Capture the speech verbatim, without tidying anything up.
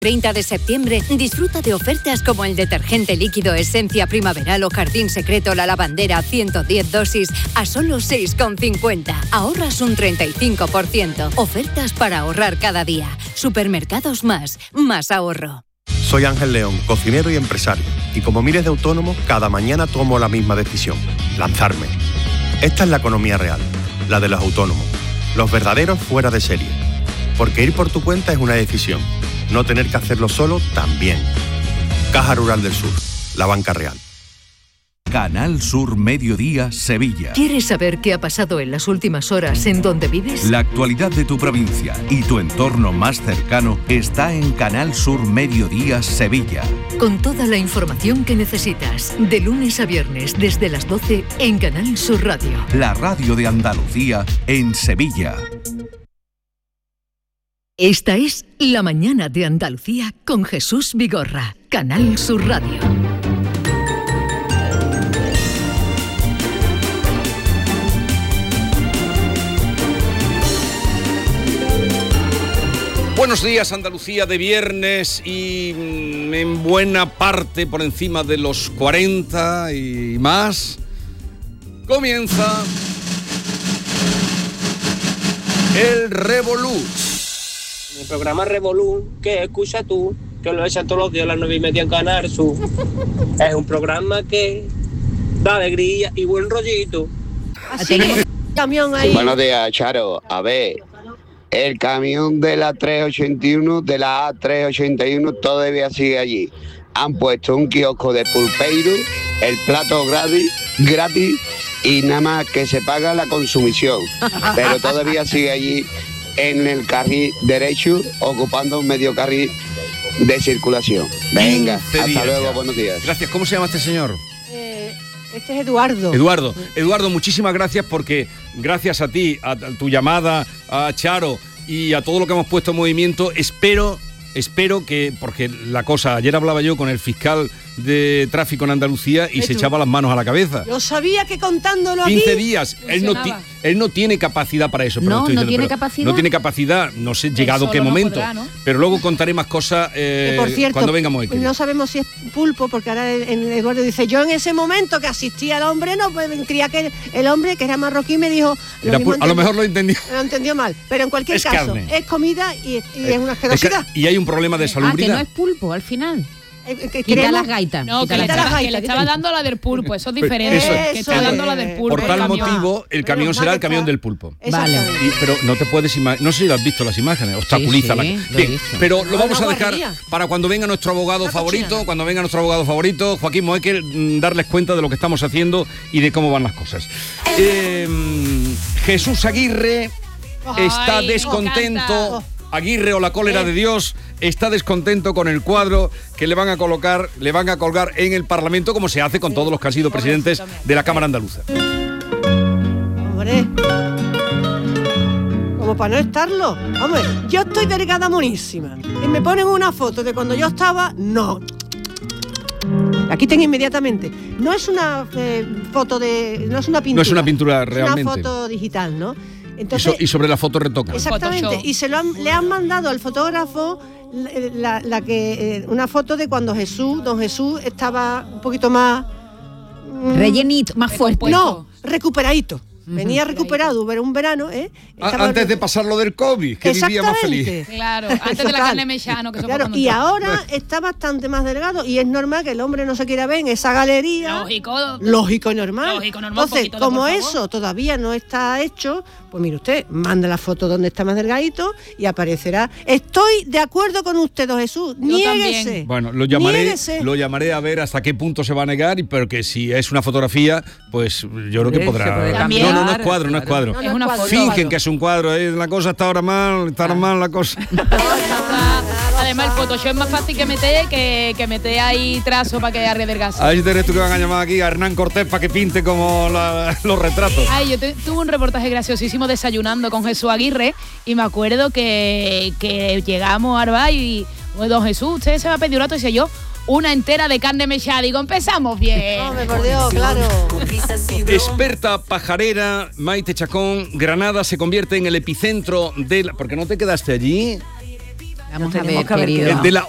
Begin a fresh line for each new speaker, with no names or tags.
treinta de septiembre, disfruta de ofertas como el detergente líquido Esencia Primaveral o Jardín Secreto La Lavandera ciento diez dosis a solo seis con cincuenta. Ahorras un treinta y cinco por ciento. Ofertas para ahorrar cada día. Supermercados Más. Más ahorro.
Soy Ángel León, cocinero y empresario. Y como miles de autónomos, cada mañana tomo la misma decisión. Lanzarme. Esta es la economía real. La de los autónomos. Los verdaderos fuera de serie. Porque ir por tu cuenta es una decisión. No tener que hacerlo solo también. Caja Rural del Sur. La banca real.
Canal Sur Mediodía, Sevilla.
¿Quieres saber qué ha pasado en las últimas horas en donde vives?
La actualidad de tu provincia y tu entorno más cercano está en Canal Sur Mediodía, Sevilla.
Con toda la información que necesitas, de lunes a viernes desde las doce en Canal Sur Radio.
La radio de Andalucía en Sevilla.
Esta es La Mañana de Andalucía con Jesús Vigorra, Canal Sur Radio.
Buenos días, Andalucía, de viernes y mmm, en buena parte por encima de los cuarenta y más. Comienza el Revolú.
El programa Revolú, que escucha tú, que lo echan todos los días a las nueve y media en Canal Sur. Es un programa que da alegría y buen rollito.
Así que camión ahí.
Buenos días, Charo. A ver, el camión de la tres ochenta y uno, de la A tres ochenta y uno, todavía sigue allí. Han puesto un kiosco de pulpeiro, el plato gratis, gratis y nada más que se paga la consumición. Pero todavía sigue allí en el carril derecho, ocupando un medio carril de circulación. Venga, hasta
días,
luego,
ya.
Buenos días.
Gracias. ¿Cómo se llama este señor?
Eh, este es Eduardo.
Eduardo. Eduardo, muchísimas gracias porque gracias a ti, a tu llamada, a Charo y a todo lo que hemos puesto en movimiento, espero... Espero que, porque la cosa, ayer hablaba yo con el fiscal de tráfico en Andalucía y se echaba las manos a la cabeza.
Yo sabía que contándolo aquí...
quince días, él no, ti, él no tiene capacidad para eso. Pero
no,
estoy
no
diciendo,
tiene
pero
capacidad.
No tiene capacidad, no sé, llegado qué
no
momento.
podrá, ¿no?
Pero luego contaré más cosas eh,
Que por cierto,
cuando vengamos aquí.
No sabemos si es pulpo, porque ahora en Eduardo dice, yo en ese momento que asistí al hombre, no pues, creía que el hombre, que era marroquí, me dijo...
Lo Era, a lo mejor lo entendió.
Lo entendió mal, pero en cualquier
es
caso,
carne.
es comida y, y
eh,
es una asquerosidad.
Es que, y hay un problema de salubridad.
Ah, que no es pulpo al final.
Eh, que
Quita
queremos-
las gaitas.
No, que
Quita
le,
las
estaba,
gaitas.
que le estaba dando la del pulpo, eso es diferente.
Eso es.
Que está dando la del pulpo.
Por
el
tal
camión.
motivo, el camión
Menos
será
mal
el
que
camión
está-
del pulpo.
Exactamente.
Y, pero no te puedes imaginar, no sé si lo has visto las imágenes, obstaculiza
sí,
la...
lo he
Bien,
visto.
pero lo
No,
vamos
una
a dejar
guarrería.
para cuando venga nuestro abogado
Una
favorito,
cochinada.
cuando venga nuestro abogado favorito, Joaquín Moekel, mm, darles cuenta de lo que estamos haciendo y de cómo van las cosas. Eh, Jesús Aguirre está
Ay,
descontento.
me
Aguirre o la cólera de Dios está descontento con el cuadro que le van a colocar, le van a colgar en el Parlamento, como se hace con todos los que han sido presidentes de la Cámara Andaluza.
Hombre, como para no estarlo. Hombre, yo estoy delgada monísima. Y me ponen una foto de cuando yo estaba, no. La quiten inmediatamente. No es una eh, foto de... No es una pintura.
No es una pintura
Es
realmente.
una foto digital, ¿no?
Y,
Entonces,
so- y sobre la foto retocan.
exactamente.
Photoshop.
Y se lo han- le han mandado al fotógrafo la, la- la que eh, una foto de cuando Jesús, don Jesús, estaba un poquito más... mm,
Rellenito, más fuerte.
no, recuperadito. Venía recuperado, era un verano, ¿eh?
A-
Estaba-
Antes de pasar lo del COVID, que vivía más feliz.
Exactamente.
Claro, antes de la
Total.
carne mechano, que eso fue
Claro,
cuando
y
entró.
ahora está bastante más delgado y es normal que el hombre no se quiera ver en esa galería.
Lógico.
Lógico y normal.
Lógico, normal,
Entonces,
poquito de
como
por favor.
eso todavía no está hecho, pues mire usted, manda la foto donde está más delgadito y aparecerá. Estoy de acuerdo con usted, don Jesús. Niéguese.
también.
Bueno, lo llamaré,
Niéguese.
lo llamaré a ver hasta qué punto se va a negar, y pero que si es una fotografía, pues yo creo que
Se
podrá.
puede
no,
cambiar,
no, no es cuadro, no es cuadro.
No, no
Es una
cuadro,
foto.
no
Fingen
cuadro.
que es un cuadro, ¿eh? La cosa está ahora mal, está ahora mal la cosa.
Además, el Photoshop es más fácil que meter que, que meter ahí trazo para que arrevergase.
A ver si tenés tú que van a llamar aquí a Hernán Cortés para que pinte como la- los retratos.
Ay, yo te- tuve un reportaje graciosísimo desayunando con Jesús Aguirre y me acuerdo que, que llegamos a bar y, pues, don Jesús, usted se va a pedir un rato, y decía yo, una entera de carne mechada. Digo, empezamos bien.
Hombre, por Dios, claro.
Experta pajarera, Maite Chacón, Granada se convierte en el epicentro de la... ¿Por qué no te quedaste allí?
Vamos a
Tenemos
ver,
que haber
querido.
quedado.
De la